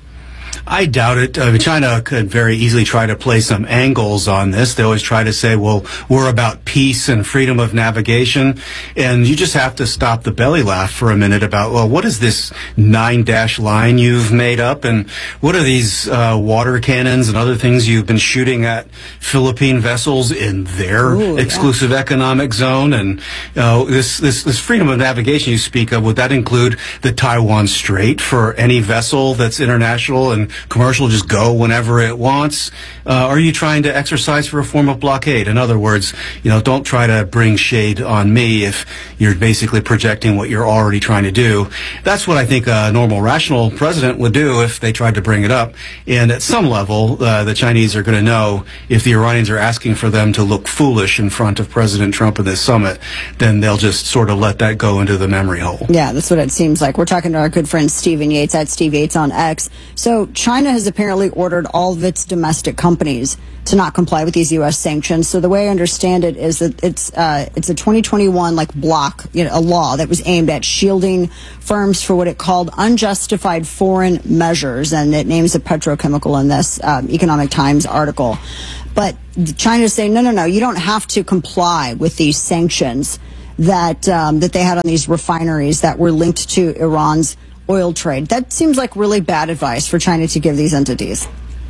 I doubt it. Uh, China could very easily try to play some angles on this. They always try to say, well, we're about peace and freedom of navigation. And you just have to stop the belly laugh for a minute about, well, what is this nine-dash line you've made up? And what are these uh, water cannons and other things you've been shooting at Philippine vessels in their Ooh, exclusive yeah. economic zone? And uh, this, this, this freedom of navigation you speak of, would that include the Taiwan Strait for any vessel that's international and commercial just go whenever it wants? Uh, are you trying to exercise for a form of blockade? In other words, you know, don't try to bring shade on me if you're basically projecting what you're already trying to do. That's what I think a normal, rational president would do if they tried to bring it up. And at some level, uh, the Chinese are going to know if the Iranians are asking for them to look foolish in front of President Trump at this summit, then they'll just sort of let that go into the memory hole. Yeah, that's what it seems like. We're talking to our good friend Stephen Yates at Steve Yates on X. So China has apparently ordered all of its domestic companies to not comply with these U S sanctions. So the way I understand it is that it's uh, it's a twenty twenty-one like block, you know, a law that was aimed at shielding firms for what it called unjustified foreign measures, and it names a petrochemical in this um, Economic Times article. But China is saying, no, no, no, you don't have to comply with these sanctions that um, that they had on these refineries that were linked to Iran's oil trade. That seems like really bad advice for China to give these entities.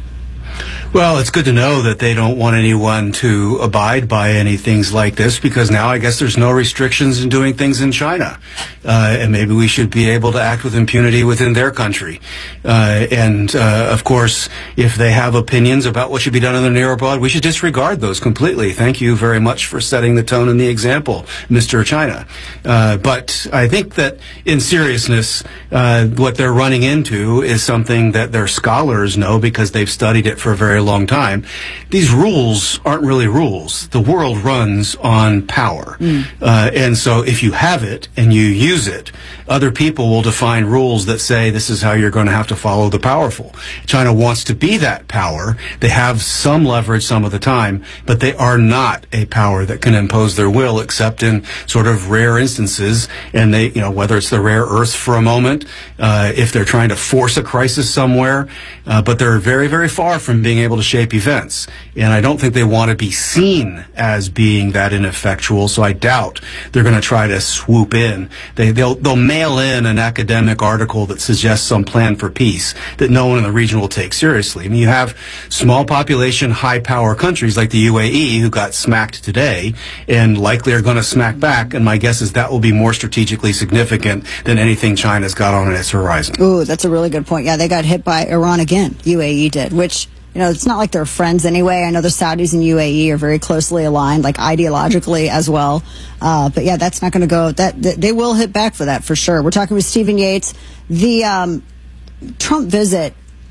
Well, it's good to know that they don't want anyone to abide by any things like this, because now I guess there's no restrictions in doing things in China. Uh, and maybe we should be able to act with impunity within their country. Uh, and, uh, of course, if they have opinions about what should be done in the near abroad, we should disregard those completely. Thank you very much for setting the tone and the example, Mister China. Uh, but I think that in seriousness, uh, what they're running into is something that their scholars know because they've studied it for a very long time. These rules aren't really rules. The world runs on power. Mm. Uh, and so if you have it and you use it, other people will define rules that say this is how you're going to have to follow the powerful. China wants to be that power. They have some leverage some of the time, but they are not a power that can impose their will except in sort of rare instances. And they, you know, whether it's the rare earth for a moment, uh, if they're trying to force a crisis somewhere, uh, but they're very, very far from being able to shape events. And I don't think they want to be seen as being that ineffectual, so I doubt they're going to try to swoop in. They, they'll, they'll mail in an academic article that suggests some plan for peace that no one in the region will take seriously. I mean, you have small population, high power countries like the U A E who got smacked today and likely are going to smack back, and my guess is that will be more strategically significant than anything China's got on its horizon. Ooh, that's a really good point. Yeah, they got hit by Iran again, U A E did, which, you know, it's not like they're friends anyway. I know the Saudis and U A E are very closely aligned, like ideologically as well. Uh, but yeah, that's not going to go. That, that they will hit back for that for sure. We're talking with Stephen Yates. The um, Trump visit.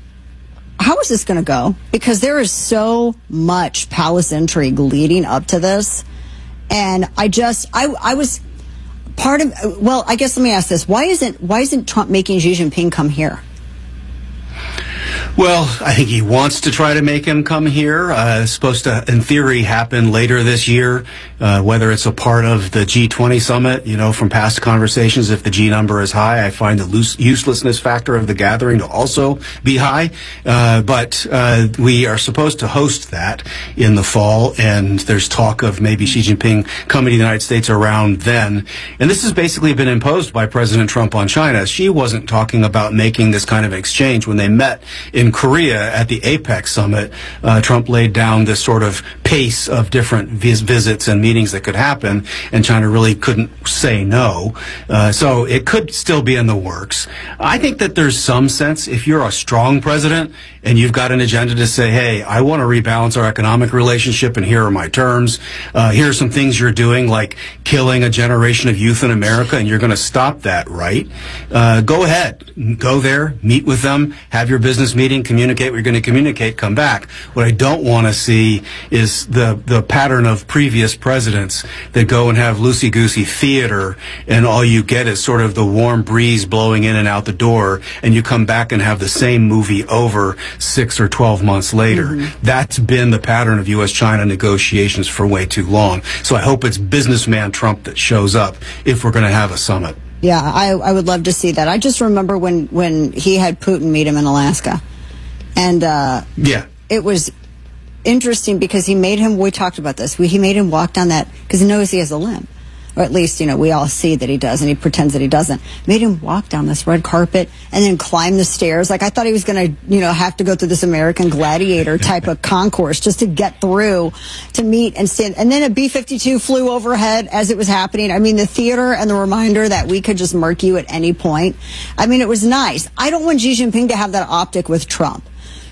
How is this going to go? Because there is so much palace intrigue leading up to this, and I just, I, I was part of. Well, I guess let me ask this: Why isn't why isn't Trump making Xi Jinping come here? Well, I think he wants to try to make him come here. Uh, it's supposed to, in theory, happen later this year, uh, whether it's a part of the G twenty summit. You know, from past conversations, if the G number is high, I find the loose, uselessness factor of the gathering to also be high. Uh, but uh, we are supposed to host that in the fall, and there's talk of maybe Xi Jinping coming to the United States around then. And this has basically been imposed by President Trump on China. Xi wasn't talking about making this kind of exchange when they met in Korea at the APEC summit. uh, Trump laid down this sort of pace of different vis- visits and meetings that could happen, and China really couldn't say no. Uh, so it could still be in the works. I think that there's some sense, if you're a strong president and you've got an agenda to say, hey, I want to rebalance our economic relationship, and here are my terms. Uh, here are some things you're doing, like killing a generation of youth in America, and you're going to stop that, right? Uh, go ahead. Go there, meet with them, have your business meeting, communicate what you're going to communicate, come back. What I don't want to see is the, the pattern of previous presidents that go and have loosey-goosey theater, and all you get is sort of the warm breeze blowing in and out the door, and you come back and have the same movie over six or twelve months later. Mm-hmm. That's been the pattern of U S China negotiations for way too long. So I hope it's businessman Trump that shows up if we're going to have a summit. Yeah, I, I would love to see that. I just remember when, when he had Putin meet him in Alaska. And uh, yeah, it was interesting because he made him, we talked about this, he made him walk down that, because he knows he has a limp. Or at least, you know, we all see that he does, and he pretends that he doesn't. Made him walk down this red carpet and then climb the stairs. Like, I thought he was going to, you know, have to go through this American Gladiator type of concourse just to get through to meet and stand. And then a B fifty-two flew overhead as it was happening. I mean, the theater and the reminder that we could just murk you at any point. I mean, it was nice. I don't want Xi Jinping to have that optic with Trump.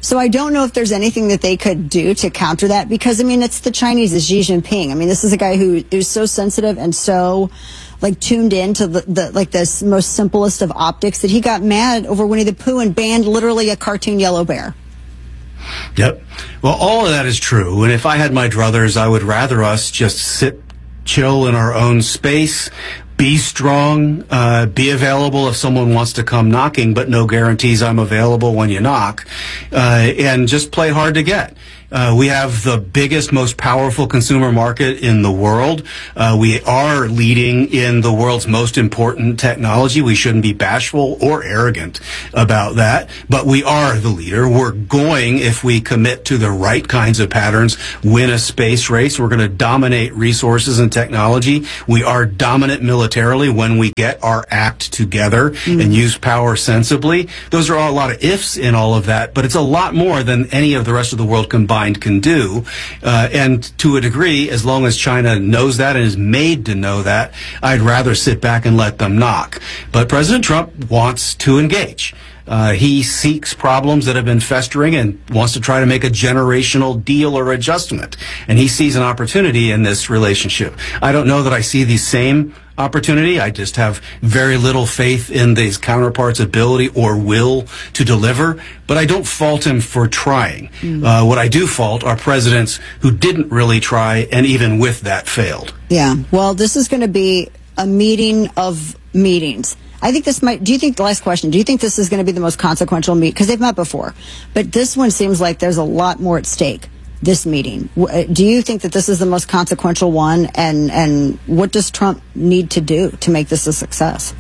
So I don't know if there's anything that they could do to counter that, because, I mean, it's the Chinese, it's Xi Jinping. I mean, this is a guy who is so sensitive and so, like, tuned in to the, the like, this most simplest of optics that he got mad over Winnie the Pooh and banned literally a cartoon yellow bear. Yep. Well, all of that is true. And if I had my druthers, I would rather us just sit, chill in our own space, be strong, uh, be available if someone wants to come knocking, but no guarantees I'm available when you knock, uh, and just play hard to get. Uh, we have the biggest, most powerful consumer market in the world. Uh, we are leading in the world's most important technology. We shouldn't be bashful or arrogant about that, but we are the leader. We're going, if we commit to the right kinds of patterns, win a space race. We're going to dominate resources and technology. We are dominant militarily when we get our act together mm-hmm. and use power sensibly. Those are all a lot of ifs in all of that, but it's a lot more than any of the rest of the world combined can do, uh, and to a degree, as long as China knows that and is made to know that, I'd rather sit back and let them knock. But President Trump wants to engage. Uh, he seeks problems that have been festering and wants to try to make a generational deal or adjustment. And he sees an opportunity in this relationship. I don't know that I see the same opportunity. I just have very little faith in these counterparts' ability or will to deliver, but I don't fault him for trying. Mm. Uh, what I do fault are presidents who didn't really try and even with that failed. Yeah. Well, this is going to be a meeting of meetings. I think this might, do you think, the last question, do you think this is going to be the most consequential meet? Because they've met before, but this one seems like there's a lot more at stake. This meeting. Do you think that this is the most consequential one? And, and what does Trump need to do to make this a success?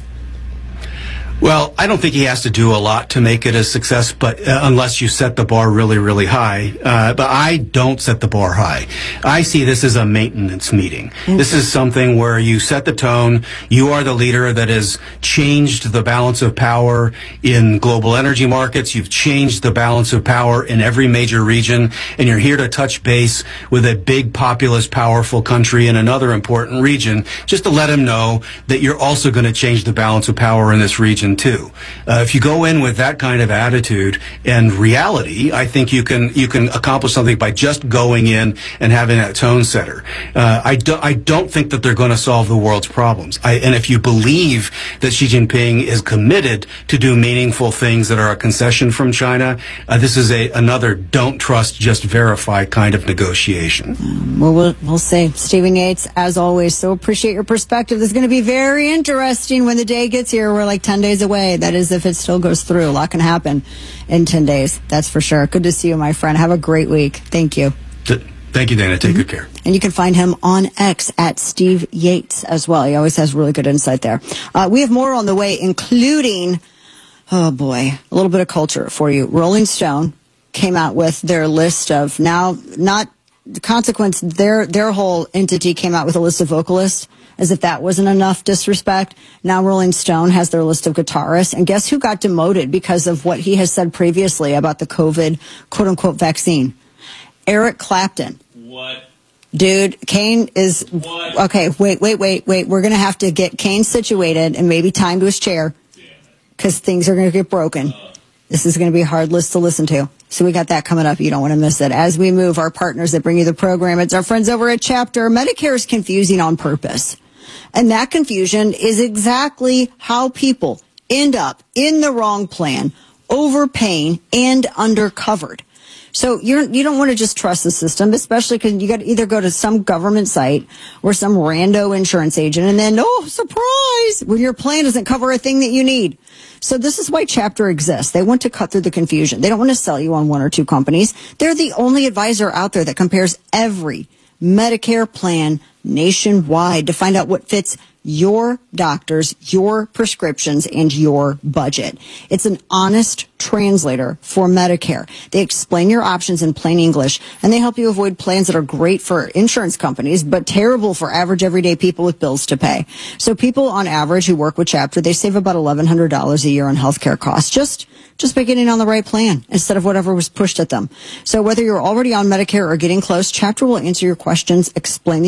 Well, I don't think he has to do a lot to make it a success, but uh, unless you set the bar really, really high. Uh, but I don't set the bar high. I see this as a maintenance meeting. Mm-hmm. This is something where you set the tone. You are the leader that has changed the balance of power in global energy markets. You've changed the balance of power in every major region, and you're here to touch base with a big, populous, powerful country in another important region, just to let him know that you're also going to change the balance of power in this region too. Uh, if you go in with that kind of attitude and reality, I think you can you can accomplish something by just going in and having that tone setter. Uh, I, do, I don't think that they're going to solve the world's problems. I, and if you believe that Xi Jinping is committed to do meaningful things that are a concession from China, uh, this is a another don't trust, just verify kind of negotiation. Um, well, well, we'll see. Stephen Yates, as always, so appreciate your perspective. This is going to be very interesting when the day gets here. We're like ten days away. That is, if it still goes through. A lot can happen in ten days. That's for sure. Good to see you, my friend. Have a great week. Thank you. Thank you, Dana. Take mm-hmm. good care. And you can find him on X at Steve Yates as well. He always has really good insight there. Uh, we have more on the way, including, oh boy, a little bit of culture for you. Rolling Stone came out with their list of now, not the consequence, their, their whole entity came out with a list of vocalists, as if that wasn't enough disrespect. Now Rolling Stone has their list of guitarists. And guess who got demoted because of what he has said previously about the COVID quote-unquote vaccine? Eric Clapton. What? Dude, Kane is... What? Okay, wait, wait, wait, wait. We're going to have to get Kane situated and maybe time to his chair because things are going to get broken. Uh. This is going to be a hard list to listen to. So we got that coming up. You don't want to miss it. As we move, our partners that bring you the program, it's our friends over at Chapter. Medicare is confusing on purpose. And that confusion is exactly how people end up in the wrong plan, overpaying and undercovered. So you're, you don't want to just trust the system, especially because you got to either go to some government site or some rando insurance agent and then, oh, surprise, when your plan doesn't cover a thing that you need. So this is why Chapter exists. They want to cut through the confusion. They don't want to sell you on one or two companies. They're the only advisor out there that compares every Medicare plan nationwide to find out what fits your doctors, your prescriptions, and your budget. It's an honest translator for Medicare. They explain your options in plain English, and they help you avoid plans that are great for insurance companies, but terrible for average everyday people with bills to pay. So people on average who work with Chapter, they save about eleven hundred dollars a year on healthcare costs, just just by getting on the right plan instead of whatever was pushed at them. So whether you're already on Medicare or getting close, Chapter will answer your questions, explain the enrollment,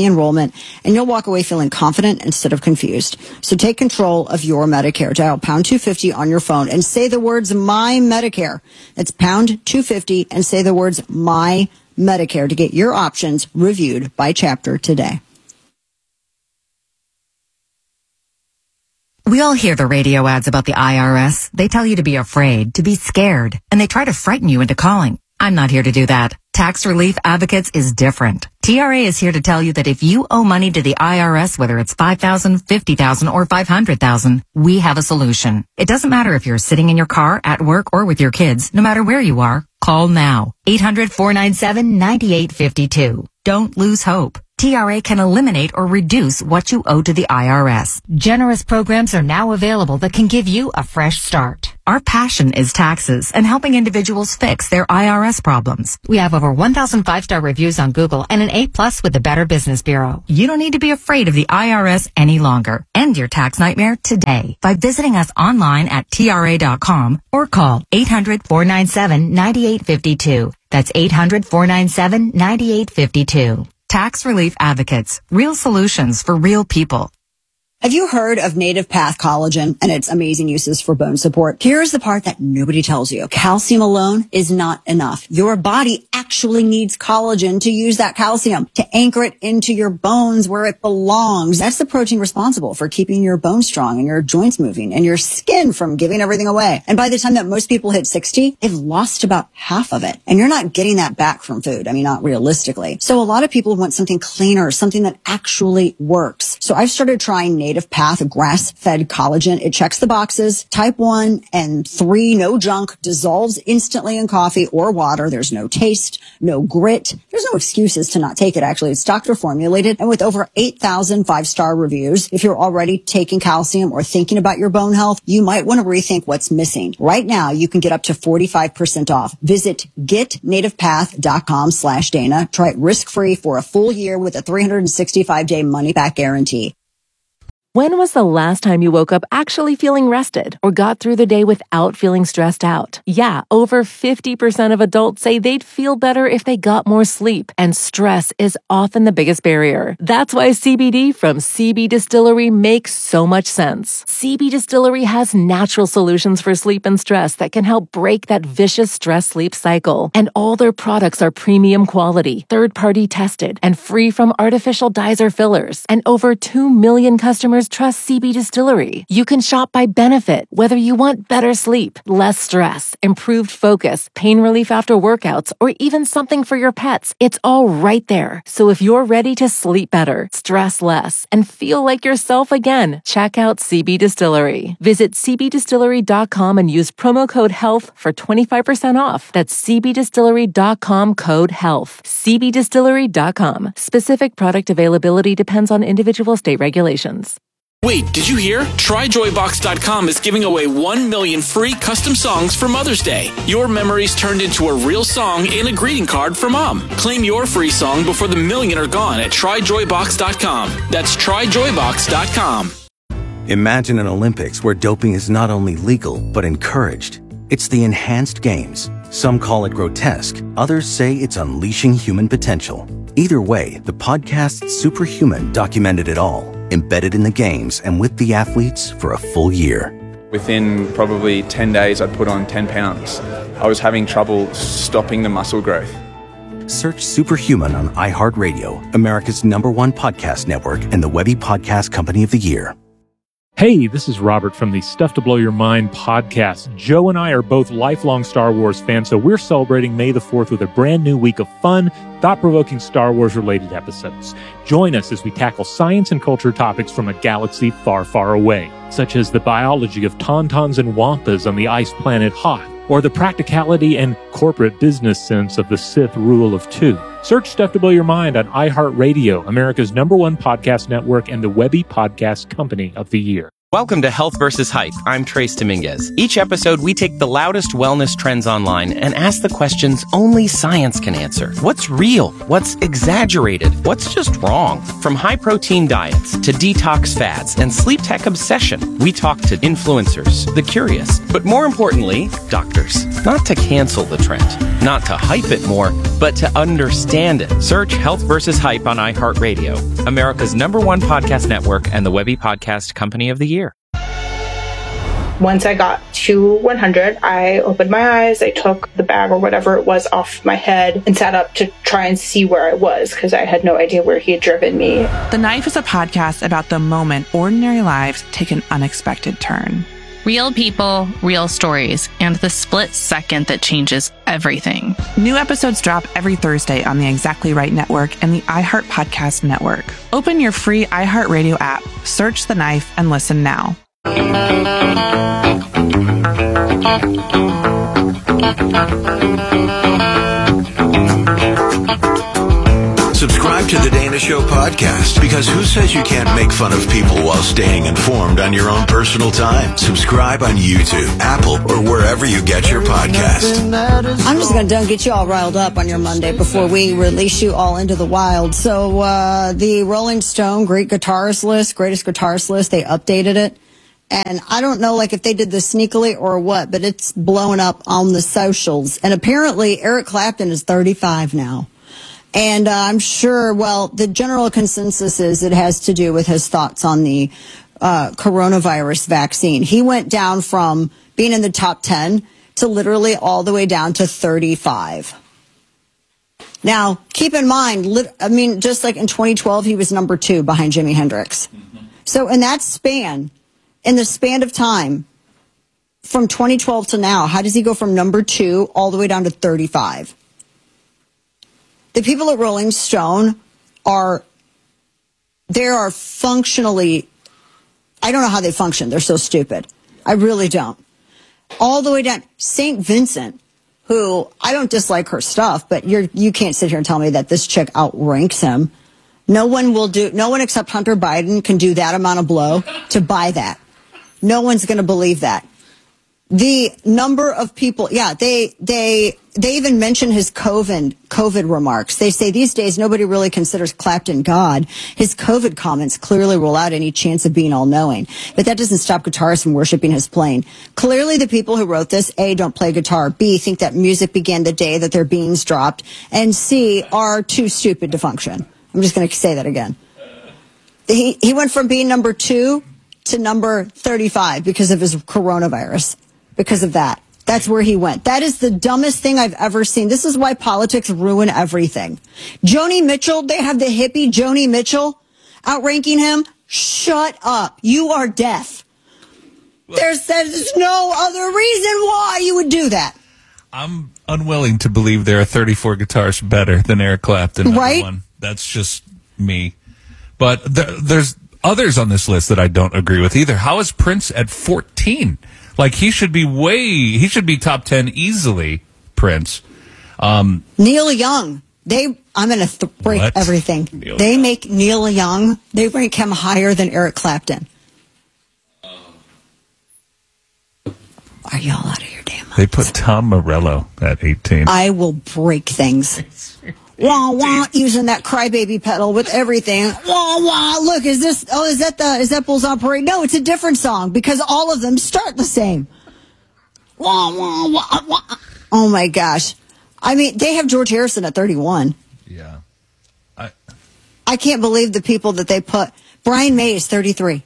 treatment, and you'll walk away feeling confident instead of confused. So take control of your Medicare. Dial pound two fifty on your phone and say the words My Medicare. It's pound two fifty and say the words My Medicare to get your options reviewed by Chapter today. We all hear the radio ads about the I R S. They tell you to be afraid, to be scared, and they try to frighten you into calling. I'm not here to do that. Tax Relief Advocates is different. T R A is here to tell you that if you owe money to the I R S, whether it's five thousand dollars, fifty thousand dollars, or five hundred thousand dollars, we have a solution. It doesn't matter if you're sitting in your car, at work, or with your kids. No matter where you are, call now. eight hundred, four nine seven, nine eight five two. Don't lose hope. T R A can eliminate or reduce what you owe to the I R S. Generous programs are now available that can give you a fresh start. Our passion is taxes and helping individuals fix their I R S problems. We have over one thousand five-star reviews on Google and an A plus with the Better Business Bureau. You don't need to be afraid of the I R S any longer. End your tax nightmare today by visiting us online at T R A dot com or call eight hundred, four nine seven, nine eight five two. That's eight hundred, four nine seven, nine eight five two. Tax Relief Advocates. Real solutions for real people. Have you heard of Native Path Collagen and its amazing uses for bone support? Here's the part that nobody tells you. Calcium alone is not enough. Your body actually needs collagen to use that calcium, to anchor it into your bones where it belongs. That's the protein responsible for keeping your bones strong and your joints moving and your skin from giving everything away. And by the time that most people hit sixty, they've lost about half of it. And you're not getting that back from food. I mean, not realistically. So a lot of people want something cleaner, something that actually works. So I've started trying Native Path grass-fed collagen. It checks the boxes. Type one and three, no junk, dissolves instantly in coffee or water. There's no taste, no grit. There's no excuses to not take it, actually. It's doctor formulated and with over eight thousand five-star reviews. If you're already taking calcium or thinking about your bone health, you might want to rethink what's missing. Right now, you can get up to forty-five percent off. Visit getnativepath.com slash Dana. Try it risk-free for a full year with a three hundred sixty-five day money-back guarantee. When was the last time you woke up actually feeling rested or got through the day without feeling stressed out? Yeah, over fifty percent of adults say they'd feel better if they got more sleep, and stress is often the biggest barrier. That's why C B D from C B Distillery makes so much sense. C B Distillery has natural solutions for sleep and stress that can help break that vicious stress-sleep cycle. And all their products are premium quality, third-party tested, and free from artificial dyes or fillers. And over two million customers trust C B Distillery. You can shop by benefit, whether you want better sleep, less stress, improved focus, pain relief after workouts, or even something for your pets. It's all right there. So if you're ready to sleep better, stress less, and feel like yourself again, check out C B Distillery. Visit C B distillery dot com and use promo code HEALTH for twenty-five percent off. That's C B distillery dot com code HEALTH. C B distillery dot com. Specific product availability depends on individual state regulations. Wait, did you hear? Try joy box dot com is giving away one million free custom songs for Mother's Day. Your memories turned into a real song and a greeting card for Mom. Claim your free song before the million are gone at try joy box dot com. That's try joy box dot com. Imagine an Olympics where doping is not only legal, but encouraged. It's the Enhanced Games. Some call it grotesque. Others say it's unleashing human potential. Either way, the podcast Superhuman documented it all, embedded in the games and with the athletes for a full year. Within probably ten days, I'd put on ten pounds. I was having trouble stopping the muscle growth. Search Superhuman on iHeartRadio, America's number one podcast network and the Webby Podcast Company of the Year. Hey, this is Robert from the Stuff to Blow Your Mind podcast. Joe and I are both lifelong Star Wars fans, so we're celebrating May the fourth with a brand new week of fun, thought-provoking Star Wars-related episodes. Join us as we tackle science and culture topics from a galaxy far, far away, such as the biology of tauntauns and wampas on the ice planet Hoth, or the practicality and corporate business sense of the Sith rule of two. Search Stuff to Blow Your Mind on iHeartRadio, America's number one podcast network and the Webby Podcast Company of the Year. Welcome to Health versus Hype. I'm Trace Dominguez. Each episode, we take the loudest wellness trends online and ask the questions only science can answer. What's real? What's exaggerated? What's just wrong? From high-protein diets to detox fads and sleep tech obsession, we talk to influencers, the curious, but more importantly, doctors. Not to cancel the trend. not to hype it more, but to understand it. Search Health versus Hype on iHeartRadio, America's number one podcast network and the Webby Podcast Company of the Year. Once I got to one hundred, I opened my eyes, I took the bag or whatever it was off my head and sat up to try and see where I was because I had no idea where he had driven me. The Knife is a podcast about the moment ordinary lives take an unexpected turn. Real people, real stories, and the split second that changes everything. New episodes drop every Thursday on the Exactly Right Network and the iHeart Podcast Network. Open your free iHeartRadio app, search The Knife, and listen now. Subscribe to the Dana Show podcast, because who says you can't make fun of people while staying informed on your own personal time? Subscribe on YouTube, Apple, or wherever you get your podcast. I'm just going to get you all riled up on your Monday before we release you all into the wild. So uh, the Rolling Stone Great Guitarist List, Greatest Guitarist List, they updated it. And I don't know, like, if they did this sneakily or what, but it's blowing up on the socials. And apparently Eric Clapton is thirty-five now. And uh, I'm sure, well, the general consensus is it has to do with his thoughts on the uh, coronavirus vaccine. He went down from being in the top ten to literally all the way down to thirty-five. Now, keep in mind, lit- I mean, just like in twenty twelve, he was number two behind Jimi Hendrix. So in that span, in the span of time, from twenty twelve to now, how does he go from number two all the way down to thirty-five? The people at Rolling Stone are, they are functionally, I don't know how they function. They're so stupid. I really don't. All the way down. Saint Vincent, who, I don't dislike her stuff, but you're, you can't sit here and tell me that this chick outranks him. No one will do, no one except Hunter Biden can do that amount of blow to buy that. No one's going to believe that. The number of people, yeah, they, they, they even mention his COVID, COVID remarks. They say these days nobody really considers Clapton God. His COVID comments clearly rule out any chance of being all-knowing. But that doesn't stop guitarists from worshiping his playing. Clearly the people who wrote this, A, don't play guitar, B, think that music began the day that their beans dropped, and C, are too stupid to function. I'm just going to say that again. He, he went from being number two to number thirty-five because of his coronavirus. Because of that. That's where he went. That is the dumbest thing I've ever seen. This is why politics ruin everything. Joni Mitchell, they have the hippie Joni Mitchell outranking him. Shut up. You are deaf. There's, there's no other reason why you would do that. I'm unwilling to believe there are thirty-four guitarists better than Eric Clapton. Right? One. That's just me. But there, there's others on this list that I don't agree with either. How is Prince at fourteen? Like, he should be way, he should be top ten easily, Prince. Um, Neil Young. They, I'm going to th- break What? everything. Neil they Young. make Neil Young, they rank him higher than Eric Clapton. Are y'all out of your damn minds? they put Tom Morello at eighteen. I will break things. Wah, wah, using that crybaby pedal with everything. Wah, wah, look, is this, oh, is that the, is that Bullseye Parade? No, it's a different song because all of them start the same. Wah, wah, wah, wah. Oh my gosh. I mean, they have George Harrison at thirty-one. Yeah. I, I can't believe the people that they put. Brian May is thirty-three.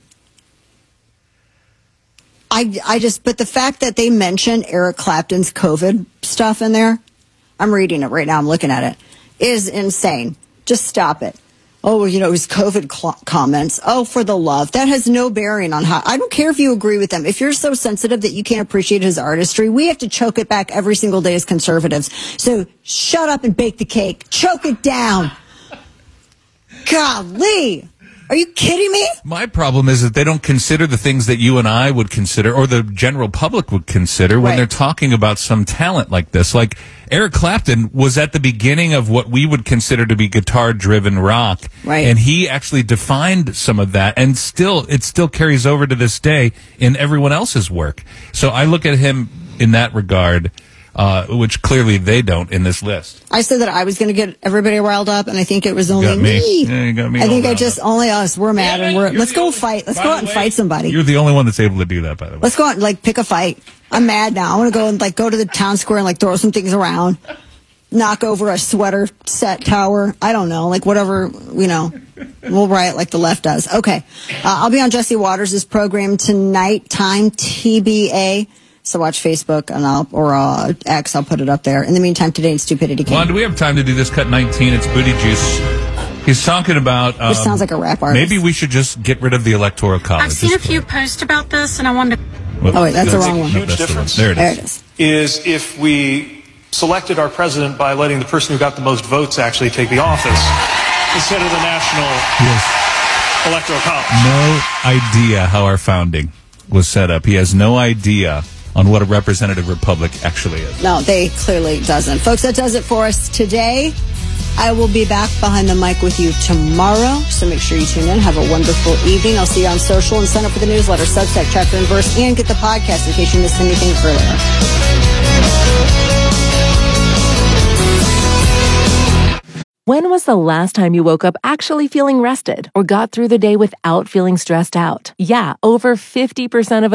I, I just, but the fact that they mention Eric Clapton's COVID stuff in there, I'm reading it right now, I'm looking at it, is insane. Just stop it. Oh, you know, his COVID cl- comments. Oh, for the love. That has no bearing on how, I don't care if you agree with them. If you're so sensitive that you can't appreciate his artistry, we have to choke it back every single day as conservatives. So shut up and bake the cake. Choke it down. Golly. Are you kidding me? My problem is that they don't consider the things that you and I would consider, or the general public would consider, when Right. they're talking about some talent like this. Like, Eric Clapton was at the beginning of what we would consider to be guitar-driven rock. Right. And he actually defined some of that, and still, it still carries over to this day in everyone else's work. So I look at him in that regard, uh, which clearly they don't in this list. I said that I was going to get everybody riled up, and I think it was You only got me. Yeah, you got me I all think I riled just, only us. We're mad, and we're, let's go fight. Let's go out and fight somebody. You're the only one that's able to do that, by the way. Let's go out and, like, pick a fight. I'm mad now. I want to go and, like, go to the town square and, like, throw some things around. knock over a sweater set tower. I don't know, like whatever, you know, we'll riot like the left does. Okay. Uh, I'll be on Jesse Waters' program tonight, time T B A. So watch Facebook and I'll, or uh, X, I'll put it up there. In the meantime, today in Stupidity King. Well, do we have time to do this? Cut nineteen, it's Booty Juice. He's talking about... Um, Which sounds like a rap artist. Maybe we should just get rid of the Electoral College. I've seen a few posts about this, and I wanted to... Well, oh, wait, that's the wrong one. Huge difference. There it is. There it is. Is if we selected our president by letting the person who got the most votes actually take the office instead of the national yes. electoral college. No idea how our founding was set up. He has no idea on what a representative republic actually is. No, they clearly doesn't. Folks, that does it for us today. I will be back behind the mic with you tomorrow, so make sure you tune in. Have a wonderful evening. I'll see you on social and sign up for the newsletter, Substack, Chapter and Verse, and get the podcast in case you missed anything earlier. When was the last time you woke up actually feeling rested or got through the day without feeling stressed out? Yeah, over fifty percent of